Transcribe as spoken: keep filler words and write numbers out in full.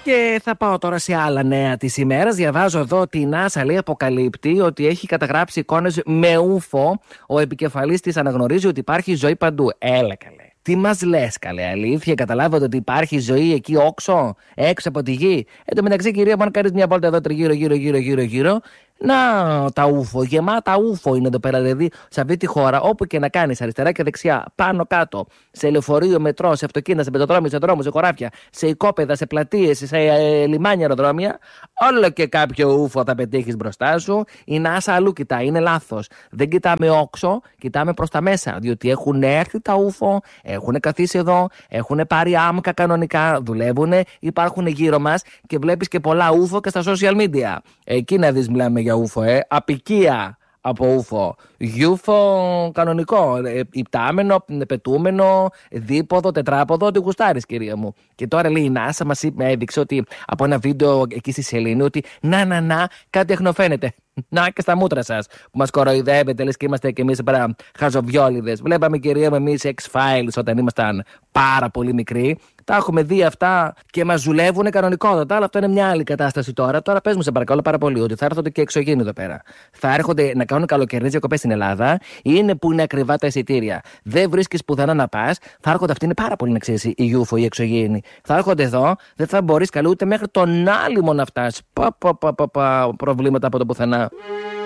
Και θα πάω τώρα σε άλλα νέα της ημέρας. Διαβάζω εδώ ότι η NASA λέει αποκαλύπτει ότι έχει καταγράψει εικόνες με ούφο. Ο επικεφαλής της αναγνωρίζει ότι υπάρχει ζωή παντού. Έλα καλέ. Τι μας λες καλέ, αλήθεια? Καταλάβατε ότι υπάρχει ζωή εκεί όξω, έξω από τη γη? Εν τω μεταξύ, κυρία μου, αν κάνεις μια βόλτα εδώ τριγύρω, γύρω, γύρω, γύρω, γύρω, να τα ούφο, γεμάτα ούφο είναι εδώ πέρα. Δηλαδή, σε αυτή τη χώρα, όπου και να κάνεις, αριστερά και δεξιά, πάνω κάτω, σε λεωφορείο, μετρό, σε αυτοκίνητα, σε πεζοδρόμια, σε δρόμους, σε χωράφια, σε οικόπεδα, σε πλατείες, σε ε, λιμάνια, αεροδρόμια, όλο και κάποιο ούφο θα πετύχεις μπροστά σου. Η NASA αλλού κοιτάει, είναι λάθος. Δεν κοιτάμε όξο, κοιτάμε προς τα μέσα. Διότι έχουν έρθει τα ούφο, έχουν καθίσει εδώ, έχουν πάρει άμκα κανονικά, δουλεύουν, υπάρχουν γύρω μας και βλέπεις και πολλά ούφο και στα social media. Εκεί να δεις, μιλάμε για ούφο, ε. Απικία από ούφο. Γιούφο κανονικό. Ε, υπτάμενο, πετούμενο, δίποδο, τετράποδο, ό,τι γουστάρεις, κυρία μου. Και τώρα λέει η NASA μας έδειξε ότι από ένα βίντεο εκεί στη σελήνη ότι να, να, να, κάτι εχνοφαίνεται. Να και στα μούτρα σας που μας κοροϊδεύετε, λες και είμαστε κι εμείς πέρα χαζοβιόλιδες. Βλέπαμε, κυρία μου, εμείς X-Files όταν ήμασταν πάρα πολύ μικροί. Τα έχουμε δει αυτά και μας ζουλεύουν κανονικότατα, αλλά αυτό είναι μια άλλη κατάσταση τώρα. Τώρα πες μου, σε παρακαλώ πάρα πολύ, ότι θα έρχονται και εξωγήινοι εδώ πέρα. Θα έρχονται να κάνουν καλοκαιρινές διακοπές στην Ελλάδα, είναι που είναι ακριβά τα εισιτήρια. Δεν βρίσκεις πουθενά να πας, θα έρχονται αυτοί, είναι πάρα πολύ να ξέρεις, οι γιούφο, οι εξωγήινοι. Θα έρχονται εδώ, δεν θα μπορείς καλή ούτε μέχρι τον άλυμο να φτάσεις. Πα, πα, πα, πα, πα, προβλήματα από το πουθενά.